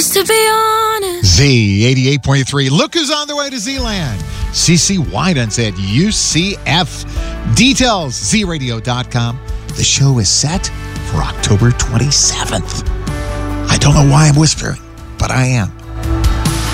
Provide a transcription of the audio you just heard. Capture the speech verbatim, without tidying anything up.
Just to be honest. Z eighty-eight point three. Look who's on the way to Z-Land. CeCe Winans at U C F. Details, z radio dot com. The show is set for October twenty-seventh. I don't know why I'm whispering, but I am.